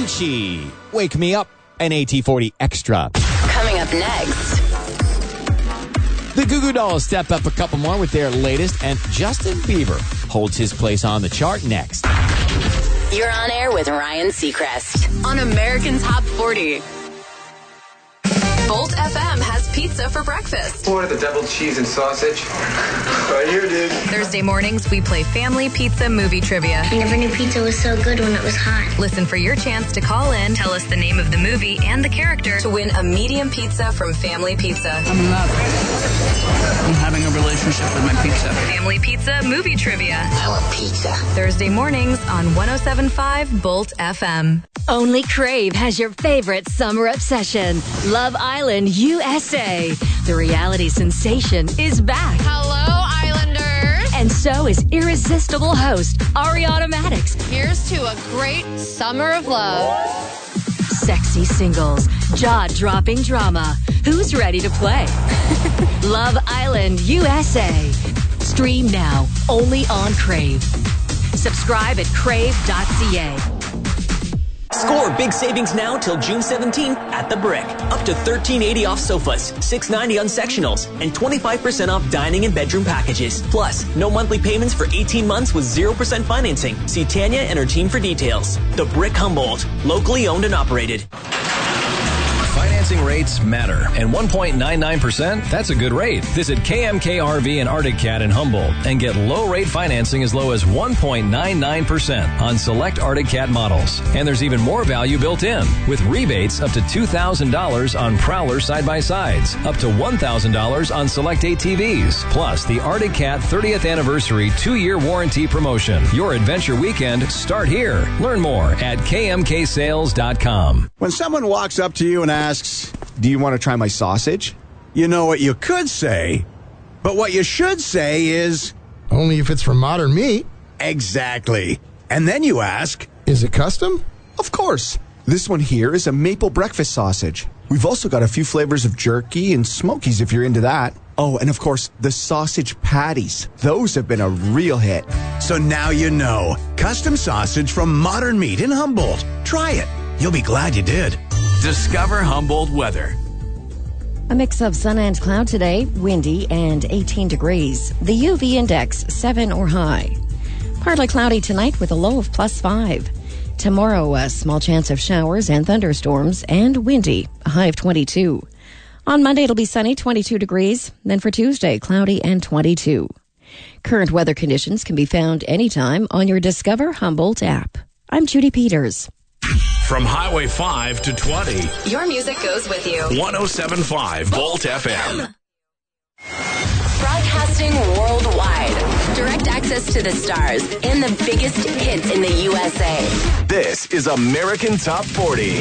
Avicii, Wake Me Up, and AT40 Extra. Coming up next. The Goo Goo Dolls step up a couple more with their latest, and Justin Bieber holds his place on the chart next. You're on air with Ryan Seacrest on American Top 40. Bolt FM has pizza for breakfast. Order the double cheese and sausage. Right here, dude. Thursday mornings, we play Family Pizza Movie Trivia. I never knew pizza was so good when it was hot. Listen for your chance to call in, tell us the name of the movie and the character To win a medium pizza from Family Pizza. I'm in love. I'm having a relationship with my pizza. Family Pizza Movie Trivia. I want pizza. Thursday mornings on 107.5 Bolt FM. Only Crave has your favorite summer obsession, Love Island USA. The reality sensation is back. Hello, Islanders. And so is irresistible host Ariana Madix. Here's to a great summer of love. Sexy singles, jaw-dropping drama. Who's ready to play? Love Island USA. Stream now, only on Crave. Subscribe at crave.ca. Score big savings now till June 17th at The Brick. Up to $13.80 off sofas, $6.90 on sectionals, and 25% off dining and bedroom packages. Plus, no monthly payments for 18 months with 0% financing. See Tanya and her team for details. The Brick Humboldt, locally owned and operated. Financing rates matter, and 1.99%, that's a good rate. Visit KMK RV and Arctic Cat in Humboldt and get low-rate financing as low as 1.99% on select Arctic Cat models. And there's even more value built in, with rebates up to $2,000 on Prowler side-by-sides, up to $1,000 on select ATVs, plus the Arctic Cat 30th Anniversary 2-year warranty promotion. Your adventure weekend start here. Learn more at kmksales.com. When someone walks up to you and asks, "Do you want to try my sausage?" You know what you could say, but what you should say is, "Only if it's from Modern Meat." Exactly. And then you ask, "Is it custom?" Of course. This one here is a maple breakfast sausage. We've also got a few flavors of jerky and smokies if you're into that. Oh, and of course, the sausage patties. Those have been a real hit. So now you know. Custom sausage from Modern Meat in Humboldt. Try it. You'll be glad you did. Discover Humboldt weather. A mix of sun and cloud today, windy and 18 degrees. The UV index 7 or high. Partly cloudy tonight with a low of +5. Tomorrow, a small chance of showers and thunderstorms and windy, a high of 22. On Monday, it'll be sunny, 22 degrees. Then for Tuesday, cloudy and 22. Current weather conditions can be found anytime on your Discover Humboldt app. I'm Judy Peters. From Highway 5 to 20. Your music goes with you. 107.5 Bolt FM. Broadcasting worldwide. Direct access to the stars and the biggest hits in the USA. This is American Top 40.